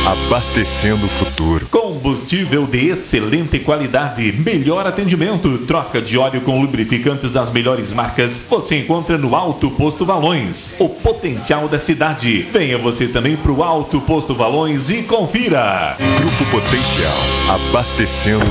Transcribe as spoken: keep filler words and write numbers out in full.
abastecendo o futuro. Combustível de excelente qualidade, melhor atendimento, troca de óleo com lubrificantes das melhores marcas, você encontra no Alto Posto Valões, o potencial da cidade. Venha você também para o Alto Posto Valões e confira. Grupo Potencial, abastecendo o